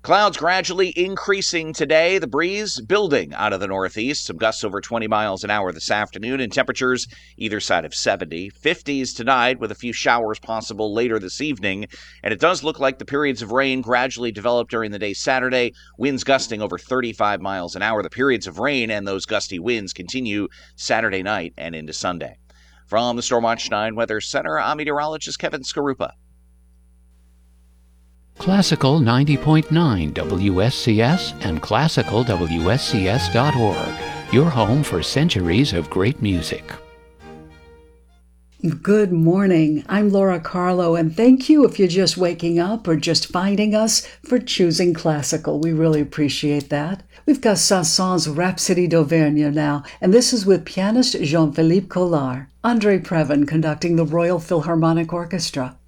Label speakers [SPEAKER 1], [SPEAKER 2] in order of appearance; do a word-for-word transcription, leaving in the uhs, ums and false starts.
[SPEAKER 1] Clouds gradually increasing today. The breeze building out of the northeast. Some gusts over twenty miles an hour this afternoon, and temperatures either side of seventy. fifties tonight with a few showers possible later this evening. And it does look like the periods of rain gradually develop during the day Saturday. Winds gusting over thirty-five miles an hour. The periods of rain and those gusty winds continue Saturday night and into Sunday. From the Stormwatch nine Weather Center, I'm meteorologist Kevin Skarupa.
[SPEAKER 2] Classical ninety point nine W S C S and classical W S C S dot org, your home for centuries of great music.
[SPEAKER 3] Good morning. I'm Laura Carlo, and thank you if you're just waking up or just finding us for choosing classical. We really appreciate that. We've got Saint-Saëns' Rhapsody d'Auvergne now, and this is with pianist Jean-Philippe Collard. Andre Previn conducting the Royal Philharmonic Orchestra.